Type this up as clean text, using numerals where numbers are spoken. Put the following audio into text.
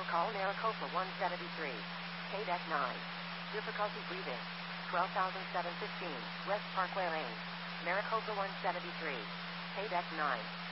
Call Maricopa 173. KDEC 9. Difficulty breathing. 12,715 West Parkway Lane. Maricopa 173. KDEC 9.